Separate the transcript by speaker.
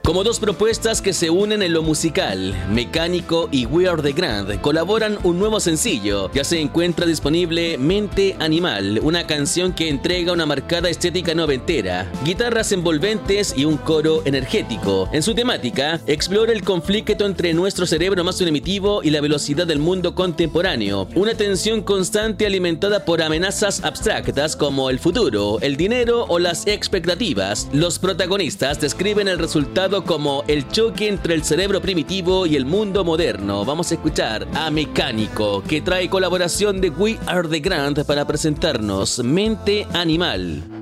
Speaker 1: Como dos propuestas que se unen en lo musical, Mecánico y We Are The Grand colaboran un nuevo sencillo. Ya se encuentra disponible Mente Animal, una canción que entrega una marcada estética noventera, guitarras envolventes y un coro energético. En su temática, explora el conflicto entre nuestro cerebro más primitivo y la velocidad del mundo contemporáneo, una tensión constante alimentada por amenazas abstractas como el futuro, el dinero o las expectativas. Los protagonistas describen el resultado como el choque entre el cerebro primitivo y el mundo moderno. Vamos a escuchar a Mecánico, que trae colaboración de We Are The Grand para presentarnos Mente Animal.